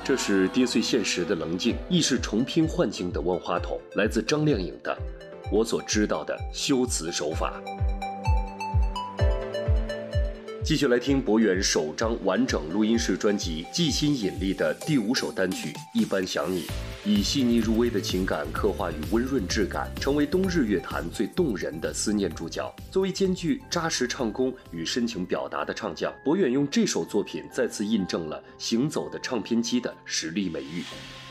这是跌碎现实的棱镜，亦是重拼幻境的万花筒，来自张靓颖的《我所知道的修辞手法》。继续来听博远首张完整录音室专辑《寄心引力》的第5首单曲《一般想你》，以细腻入微的情感刻画与温润质感，成为冬日乐坛最动人的思念注脚。作为兼具扎实唱功与深情表达的唱将，博远用这首作品再次印证了行走的唱片机的实力美誉。